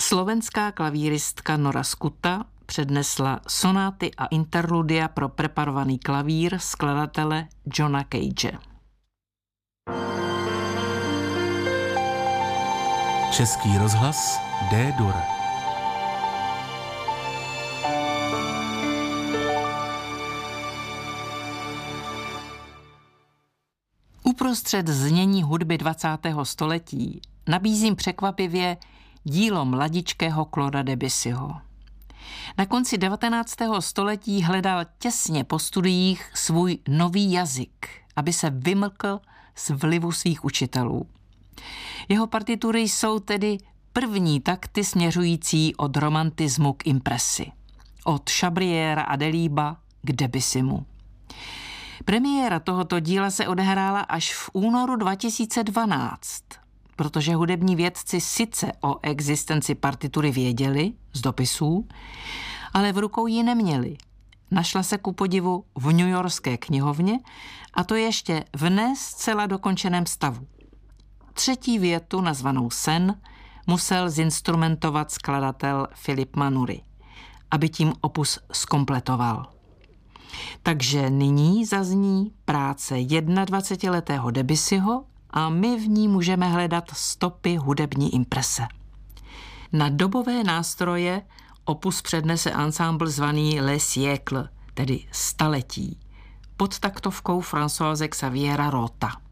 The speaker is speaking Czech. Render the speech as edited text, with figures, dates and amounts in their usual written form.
Slovenská klavíristka Nora Skuta přednesla sonáty a interludia pro preparovaný klavír skladatele Johna Cage. Český rozhlas D-dur. Uprostřed znění hudby 20. století nabízím překvapivě dílo mladičkého Clauda Debussyho. Na konci 19. století hledal těsně po studiích svůj nový jazyk, aby se vymlkl z vlivu svých učitelů. Jeho partitury jsou tedy první takty směřující od romantismu k impresi. Od Chabriera a Delibes k Debussymu. Premiéra tohoto díla se odehrála až v únoru 2012, protože hudební vědci sice o existenci partitury věděli z dopisů, ale v rukou ji neměli. Našla se ku podivu v newyorské knihovně, a to ještě v ne zcela dokončeném stavu. Třetí větu, nazvanou Sen, musel zinstrumentovat skladatel Philippe Manoury, aby tím opus zkompletoval. Takže nyní zazní práce 21letého Debussyho a my v ní můžeme hledat stopy hudební imprese. Na dobové nástroje opus přednese ansámbl zvaný Les Siècles, tedy staletí, pod taktovkou Françoise Xaviera Rota.